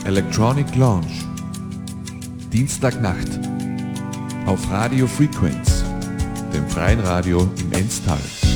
Electronic Lounge. Dienstagnacht auf Radio Frequenz, dem freien Radio im Enztal.